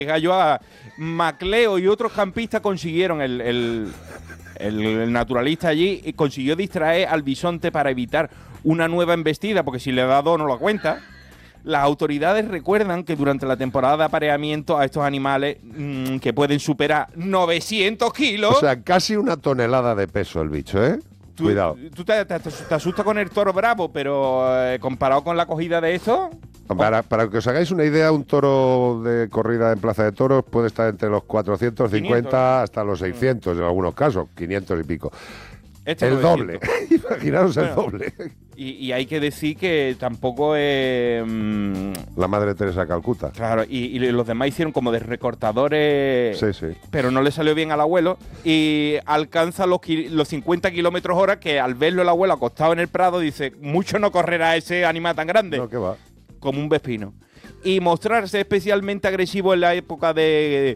Gallo a Macleo y otros campistas consiguieron el naturalista allí y consiguió distraer al bisonte para evitar una nueva embestida, porque si le da dos no lo cuenta. Las autoridades recuerdan que durante la temporada de apareamiento a estos animales que pueden superar 900 kilos... O sea, casi una tonelada de peso el bicho, ¿eh? Cuidado. Tú te asustas con el toro bravo, pero comparado con la cogida de esto... Para que os hagáis una idea, un toro de corrida en Plaza de Toros puede estar entre los 450 500. hasta los 600 en algunos casos, 500 y pico. Este El 900. doble, imaginaos el doble. Y hay que decir que tampoco es... La Madre Teresa de Calcuta. Claro, y los demás hicieron como de recortadores, Sí. pero no le salió bien al abuelo y alcanza los 50 kilómetros hora que al verlo el abuelo acostado en el prado dice, mucho no correrá ese animal tan grande. No, ¿qué va? Como un vespino. Y mostrarse especialmente agresivo en la época de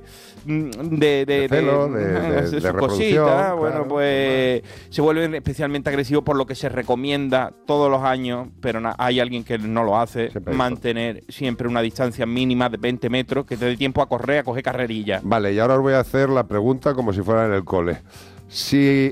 celo, de sus reproducción, cositas, bueno, claro, pues se vuelven especialmente agresivos, por lo que se recomienda todos los años, pero hay alguien que no lo hace, mantener siempre una distancia mínima de 20 metros, que te dé tiempo a correr, a coger carrerilla. Vale, y ahora os voy a hacer la pregunta como si fuera en el cole. Si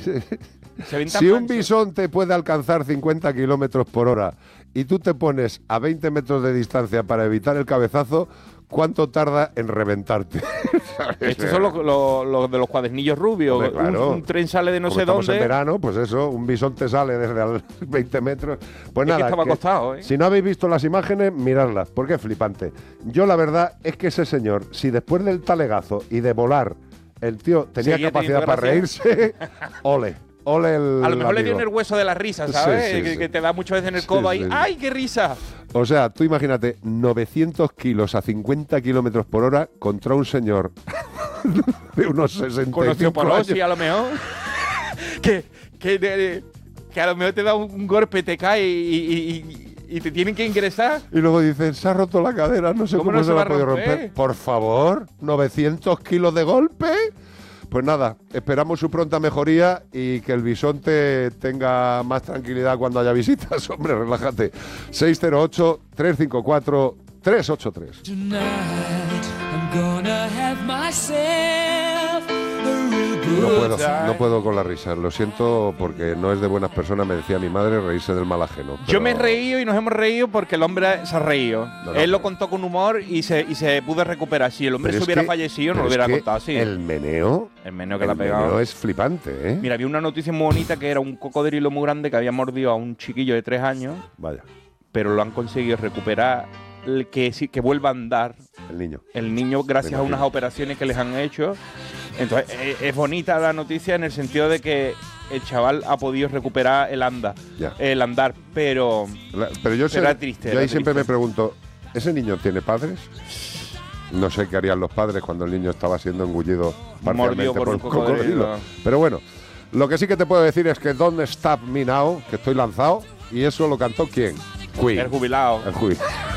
un bisonte puede alcanzar 50 kilómetros por hora y tú te pones a 20 metros de distancia para evitar el cabezazo, ¿cuánto tarda en reventarte? Estos son los de los cuadernillos rubios. Hombre, claro. Un tren sale de no Como sé estamos dónde. en verano, pues eso, un bisonte sale desde a 20 metros. Pues Es nada, que estaba acostado, ¿eh? Si no habéis visto las imágenes, miradlas, porque es flipante. Yo la verdad es que ese señor, si después del talegazo y de volar, el tío tenía Seguía capacidad para teniendo reírse, ole el a lo mejor le dio en amigo. el hueso de la risa, ¿sabes? Sí. Que te da muchas veces en el codo ahí. sí. ¡Ay, qué risa! O sea, tú imagínate, 900 kilos a 50 kilómetros por hora contra un señor de unos 65 Con osteoporosis, años. a lo mejor. que a lo mejor te da un golpe, te cae y te tienen que ingresar. Y luego dicen, se ha roto la cadera, no sé cómo no se se la va ha a podido romper? romper. Por favor, 900 kilos de golpe. Pues nada, esperamos su pronta mejoría y que el bisonte tenga más tranquilidad cuando haya visitas. Hombre, relájate. 608-354-383. Tonight I'm gonna have myself a real good No puedo con la risa. Lo siento porque no es de buenas personas, me decía mi madre, reírse del mal ajeno. Yo me he reído y nos hemos reído porque el hombre se ha reído. No, Él lo contó con humor y se pudo recuperar. Si el hombre se hubiera fallecido, no lo hubiera contado así. El meneo que la ha pegado. es flipante, ¿eh? Mira, había una noticia muy bonita que era un cocodrilo muy grande que había mordido a un chiquillo de 3 años. Vaya. Pero lo han conseguido recuperar, que vuelva a andar. El niño gracias a unas operaciones que les han hecho. Entonces, es bonita la noticia en el sentido de que el chaval ha podido recuperar el andar, pero era triste. Yo ahí siempre me pregunto, ¿ese niño tiene padres? No sé qué harían los padres cuando el niño estaba siendo engullido parcialmente por un cocodrilo. Pero bueno, lo que sí que te puedo decir es que Don't Stop Me Now, que estoy lanzado, y eso lo cantó ¿quién? Queen. El jubilado. El jubilado.